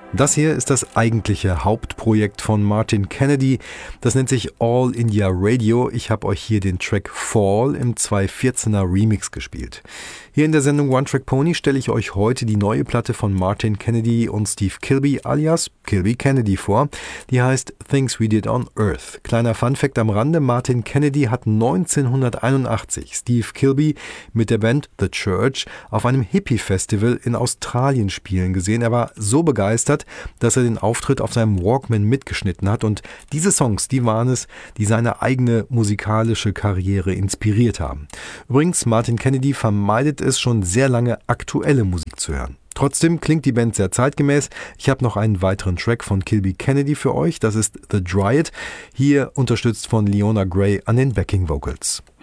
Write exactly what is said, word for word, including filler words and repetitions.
Das hier ist das eigentliche Hauptprojekt von Martin Kennedy. Das nennt sich All India Radio. Ich habe euch hier den Track Fall im zweitausendvierzehner Remix gespielt. Hier in der Sendung One Track Pony stelle ich euch heute die neue Platte von Martin Kennedy und Steve Kilbey alias Kilby Kennedy vor. Die heißt Things We Did on Earth. Kleiner Funfact am Rande: Martin Kennedy hat neunzehnhunderteinundachtzig Steve Kilbey mit der Band The Church auf einem Hippie-Festival in Australien spielen gesehen. Er war so begeistert, dass er den Auftritt auf seinem Walkman mitgeschnitten hat, und diese Songs, die waren es, die seine eigene musikalische Karriere inspiriert haben. Übrigens, Martin Kennedy vermeidet es schon sehr lange, aktuelle Musik zu hören. Trotzdem klingt die Band sehr zeitgemäß. Ich habe noch einen weiteren Track von Kilby Kennedy für euch, das ist The Dryad, hier unterstützt von Leona Gray an den Backing Vocals.